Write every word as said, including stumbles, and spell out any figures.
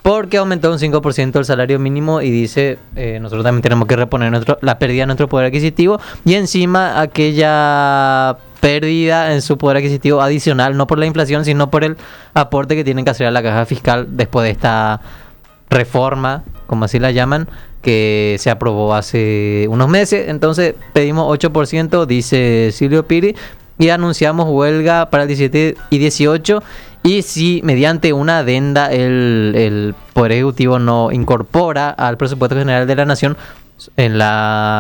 porque aumentó un cinco por ciento el salario mínimo y dice, eh, nosotros también tenemos que reponer nuestro, la pérdida de nuestro poder adquisitivo y encima aquella pérdida en su poder adquisitivo adicional, no por la inflación, sino por el aporte que tienen que hacer a la caja fiscal después de esta reforma, como así la llaman, que se aprobó hace unos meses. Entonces pedimos ocho por ciento, dice Silvio Piri, y anunciamos huelga para el diecisiete y dieciocho. Y si mediante una adenda el, el Poder Ejecutivo no incorpora al presupuesto general de la Nación en la